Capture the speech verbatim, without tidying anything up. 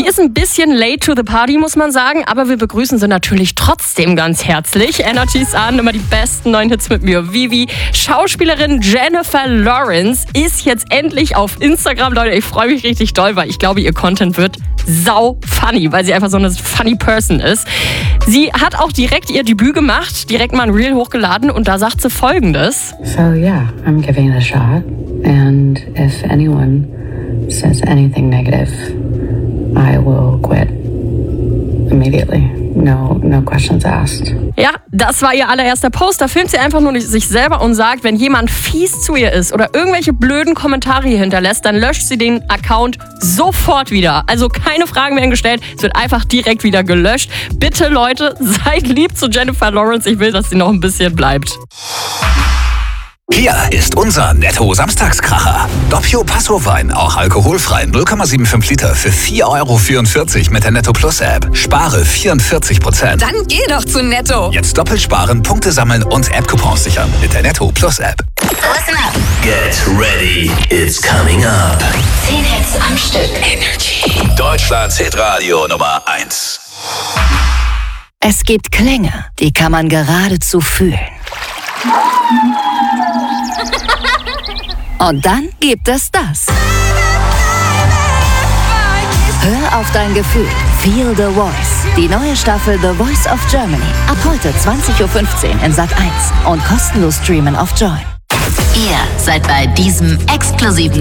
Sie ist ein bisschen late to the party, muss man sagen, aber wir begrüßen sie natürlich trotzdem ganz herzlich. Energy's an, immer die besten neuen Hits mit mir. Vivi, Schauspielerin Jennifer Lawrence ist jetzt endlich auf Instagram. Leute, ich freue mich richtig doll, weil ich glaube, ihr Content wird sau funny, weil sie einfach so eine funny Person ist. Sie hat auch direkt ihr Debüt gemacht, direkt mal ein Reel hochgeladen und da sagt sie Folgendes. So yeah, I'm giving it a shot and if anyone says anything negative, I will quit immediately. No, no questions asked. Ja, das war ihr allererster Post. Da filmt sie einfach nur sich selber und sagt, wenn jemand fies zu ihr ist oder irgendwelche blöden Kommentare hier hinterlässt, dann löscht sie den Account sofort wieder. Also keine Fragen werden gestellt, es wird einfach direkt wieder gelöscht. Bitte Leute, seid lieb zu Jennifer Lawrence. Ich will, dass sie noch ein bisschen bleibt. Hier ist unser Netto-Samstagskracher. Doppio Passo-Wein, auch alkoholfrei, null Komma fünfundsiebzig Liter für vier Euro vierundvierzig mit der Netto Plus App. Spare vierundvierzig Prozent. Dann geh doch zu Netto. Jetzt doppelt sparen, Punkte sammeln und App-Coupons sichern mit der Netto Plus App. Listen up. Get ready, it's coming up. Zehn Hits am Stück. Energy. Deutschlands Hitradio Nummer eins. Es gibt Klänge, die kann man geradezu fühlen. Und dann gibt es das. Hör auf dein Gefühl. Feel the Voice. Die neue Staffel The Voice of Germany. Ab heute zwanzig Uhr fünfzehn in Sat eins und kostenlos streamen auf Join. Ihr seid bei diesem exklusiven